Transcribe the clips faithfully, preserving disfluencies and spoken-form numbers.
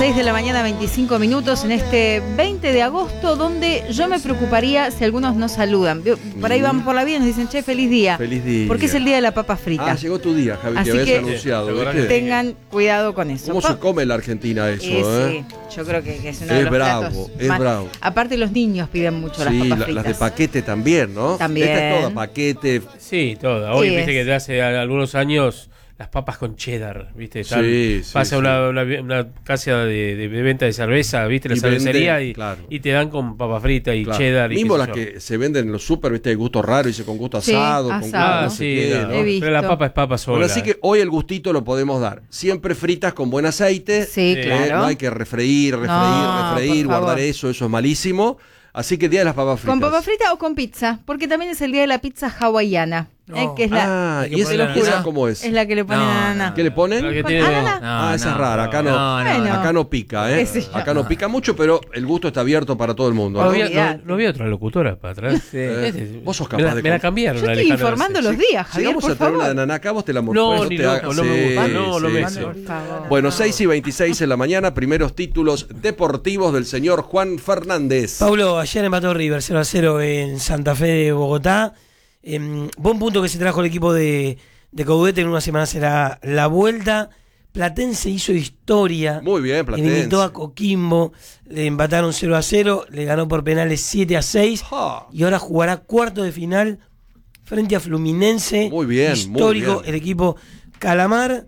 seis de la mañana, veinticinco minutos, en este veinte de agosto, donde yo me preocuparía si algunos no saludan. Por ahí vamos por la vida y nos dicen, che, feliz día. Feliz día. Porque es el día de la papa frita. Ah, llegó tu día, Javi, Así que habías que anunciado. ¿viste? Tengan cuidado con eso. ¿Cómo se come en la Argentina eso? Eh, eh? Sí, yo creo que, que es uno de Es los bravo, platos es más- bravo. Aparte los niños piden mucho Sí, las papas la- fritas. las de paquete también, ¿no? También. Esta es toda paquete. Sí, toda. Hoy Sí, viste es. que desde hace algunos años las papas con cheddar, viste, Están- Sí, sí, pasa sí. Una, una, una casa de, de- de venta de cerveza, viste, la Y cervecería venden, y, claro. y te dan con papa frita y Claro. cheddar. Y Mismo qué las sé yo. que se venden en los súper, viste, de gusto raro, dice con gusto Sí, asado, con gusto asado. Ah, no sé sí, qué, no, ¿no? He visto. pero la papa es papa sola. Bueno, así que hoy el gustito lo podemos dar. Siempre fritas con buen aceite. Sí, Eh, claro. No hay que refreír, refreír, No, refreír, por favor. guardar eso, eso es malísimo. Así que día de las papas fritas. ¿Con papa frita o con pizza? Porque también es el día de la pizza hawaiana. No. eh, que es la, Ah, Hay que ¿y esa ponerle locura ananá. cómo es? es la que le ponen No, ananá. no. ¿Qué le ponen? La que ¿Con tiene- ananá? Ah, esa es rara, acá no. No, no, Bueno. Acá no pica, ¿eh? ¿Qué sé yo? Acá no pica mucho, pero el gusto está abierto para todo el mundo. No ¿no? había, Olvidate. no, no había otra locutora para atrás. Sí. Este, Vos sos me capaz la, de me la con- cambiaron. Yo la estoy Alejandra informando Garcés, los sí. días, Si Javier, vamos por a traer favor. una de ananá acá, vos te la No, morfás. ni te loco, hagas- no me gusta, Sí, no, no sí, me- sí. Por favor. Bueno, seis y veintiséis en la mañana, primeros títulos deportivos del señor Juan Fernández. Paulo, ayer empató River cero a cero en Santa Fe de Bogotá. Eh, buen punto que se trajo el equipo de, de Caudete. En una semana será la vuelta. Platense hizo historia. Muy bien, Platense. Limitó a Coquimbo. Le empataron cero a cero. Le ganó por penales siete a seis. Ja. Y ahora jugará cuarto de final frente a Fluminense. Muy bien, Histórico muy bien. el equipo Calamar.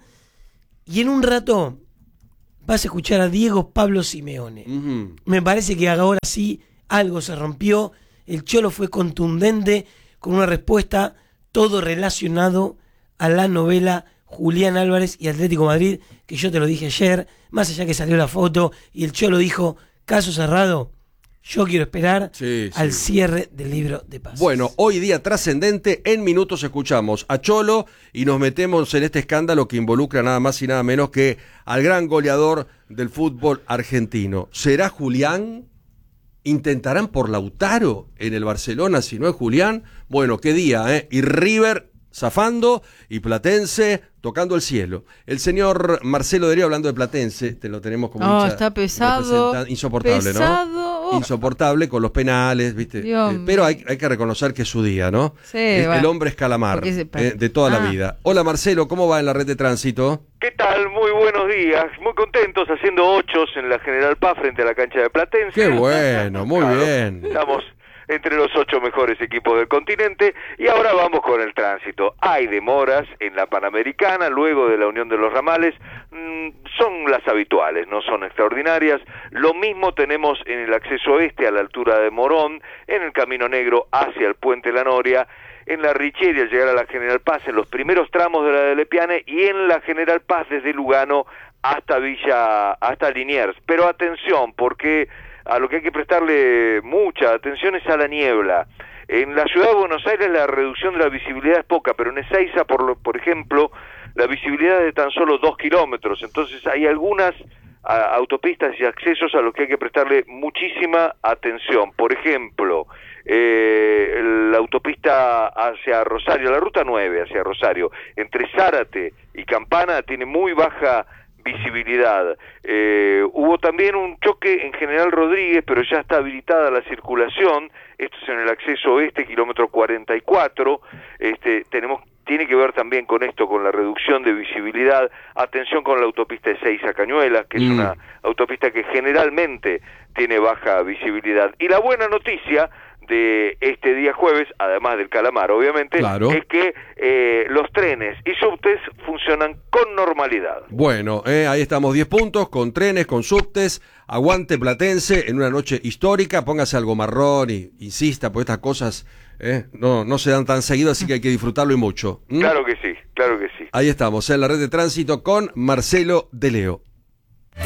Y en un rato vas a escuchar a Diego Pablo Simeone. Ujú. Me parece que ahora sí algo se rompió. El Cholo fue contundente con una respuesta, todo relacionado a la novela Julián Álvarez y Atlético Madrid, que yo te lo dije ayer, más allá que salió la foto y el Cholo dijo, caso cerrado, yo quiero esperar Sí, al sí. cierre del libro de pases. Bueno, hoy día trascendente, en minutos escuchamos a Cholo y nos metemos en este escándalo que involucra nada más y nada menos que al gran goleador del fútbol argentino. ¿Será Julián? ¿Intentarán por Lautaro en el Barcelona si no es Julián? Bueno, qué día, ¿eh? Y River zafando y Platense tocando el cielo. El señor Marcelo Derio hablando de Platense, te lo tenemos como Oh, hincha está pesado. representan- insoportable, pesado. ¿no? Oh. Insoportable con los penales, ¿viste? Dios Eh, pero hay, hay que reconocer que es su día, ¿no? Sí, Es- bueno. el hombre es Calamar, Porque se- eh, de toda Ah. la vida. Hola Marcelo, ¿cómo va en la red de tránsito? ¿Qué tal? Muy buenos días. Muy contentos haciendo ochos en la General Paz frente a la cancha de Platense. Qué bueno, muy Claro, bien. Estamos entre los ocho mejores equipos del continente y ahora vamos con el tránsito. Hay demoras en la Panamericana luego de la Unión de los Ramales. Mm, son las habituales, no son extraordinarias. Lo mismo tenemos en el acceso este a la altura de Morón, en el Camino Negro hacia el Puente La Noria, en la Richieri al llegar a la General Paz, en los primeros tramos de la de Lepiane y en la General Paz desde Lugano hasta Villa, hasta Liniers. Pero atención, porque a lo que hay que prestarle mucha atención es a la niebla. En la ciudad de Buenos Aires la reducción de la visibilidad es poca, pero en Ezeiza, por, lo, por ejemplo, la visibilidad es de tan solo dos kilómetros. Entonces hay algunas a, autopistas y accesos a los que hay que prestarle muchísima atención. Por ejemplo, eh, la autopista hacia Rosario, la ruta nueve hacia Rosario, entre Zárate y Campana tiene muy baja visibilidad. Eh, hubo también un choque en General Rodríguez, pero ya está habilitada la circulación. Esto es en el acceso oeste, kilómetro cuarenta y cuatro. Este, tenemos tiene que ver también con esto, con la reducción de visibilidad. Atención con la autopista de Ezeiza Cañuelas, que es Mm. una autopista que generalmente tiene baja visibilidad. Y la buena noticia de este día jueves, además del Calamar obviamente, Claro. es que eh, los trenes y subtes funcionan con normalidad. Bueno, eh, ahí estamos, diez puntos, con trenes, con subtes, aguante Platense en una noche histórica, póngase algo marrón y insista, porque estas cosas eh, no, no se dan tan seguido, así que hay que disfrutarlo y mucho. ¿Mm? Claro que sí, claro que sí. Ahí estamos, en la red de tránsito con Marcelo de Leo.